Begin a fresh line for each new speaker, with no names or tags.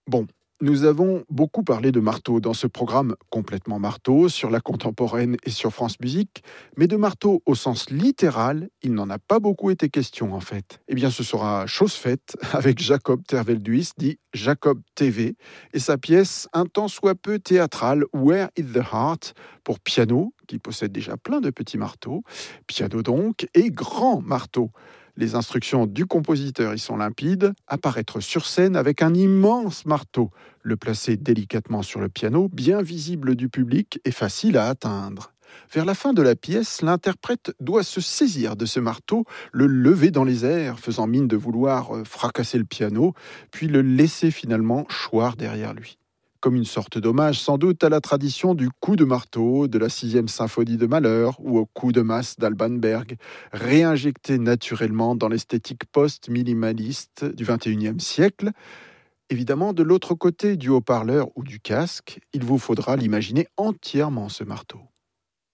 Bon, nous avons beaucoup parlé de marteau dans ce programme complètement marteau sur la contemporaine et sur France Musique, mais de marteau au sens littéral, il n'en a pas beaucoup été question en fait. Eh bien, ce sera chose faite avec Jacob Tervelduis, dit Jacob TV, et sa pièce un tant soit peu théâtrale, Where is the Heart, pour piano, qui possède déjà plein de petits marteaux, piano donc, et grand marteau. Les instructions du compositeur y sont limpides, apparaître sur scène avec un immense marteau, le placer délicatement sur le piano, bien visible du public et facile à atteindre. Vers la fin de la pièce, l'interprète doit se saisir de ce marteau, le lever dans les airs, faisant mine de vouloir fracasser le piano, puis le laisser finalement choir derrière lui. Comme une sorte d'hommage sans doute à la tradition du coup de marteau de la sixième symphonie de Mahler ou au coup de masse d'Alban Berg, réinjecté naturellement dans l'esthétique post-minimaliste du XXIe siècle. Évidemment, de l'autre côté du haut-parleur ou du casque, il vous faudra l'imaginer entièrement ce marteau.